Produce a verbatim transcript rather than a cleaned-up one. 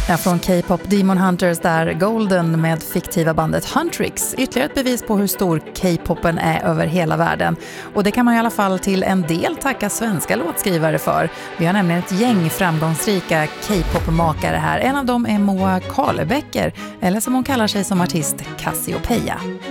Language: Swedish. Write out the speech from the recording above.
Ja, från K-pop Demon Hunters där Golden med fiktiva bandet Huntrix. Ytterligare ett bevis på hur stor K-popen är över hela världen. Och det kan man i alla fall till en del tacka svenska låtskrivare för. Vi har nämligen ett gäng framgångsrika K-pop-makare här. En av dem är Moa Karlebäcker, eller som hon kallar sig som artist, Cassiopeia.